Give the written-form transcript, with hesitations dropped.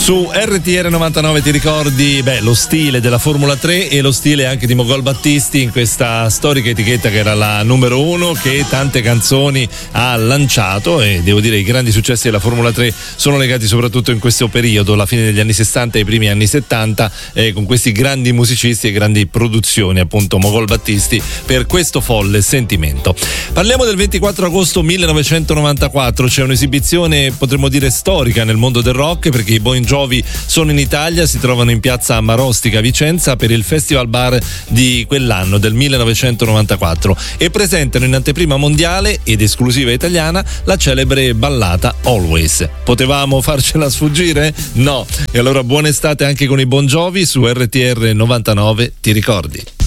Su RTR 99 ti ricordi lo stile della Formula 3 e lo stile anche di Mogol Battisti in questa storica etichetta che era la numero 1, che tante canzoni ha lanciato, e devo dire i grandi successi della Formula 3 sono legati soprattutto in questo periodo, la fine degli anni 60 e i primi anni 70, con questi grandi musicisti e grandi produzioni, appunto Mogol Battisti, per questo folle sentimento. Parliamo del 24 agosto 1994, c'è un'esibizione potremmo dire storica nel mondo del rock, perché i Bon Jovi sono in Italia, si trovano in piazza Marostica a Vicenza per il Festival Bar di quell'anno, del 1994, e presentano in anteprima mondiale ed esclusiva italiana la celebre ballata Always. Potevamo farcela sfuggire? No. E allora buona estate anche con i Bon Jovi su RTR 99 ti ricordi.